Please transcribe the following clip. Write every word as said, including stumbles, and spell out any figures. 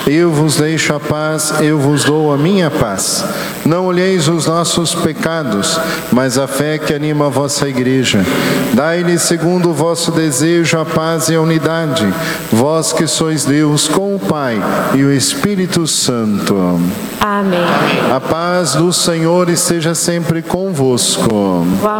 Eu vos deixo a paz, eu vos dou a minha paz. Não olheis os nossos pecados, mas a fé que anima a vossa igreja. Dai-lhe, segundo o vosso desejo, a paz e a unidade, vós que sois Deus com o Pai e o Espírito Santo. Amém. A paz do Senhor esteja sempre convosco.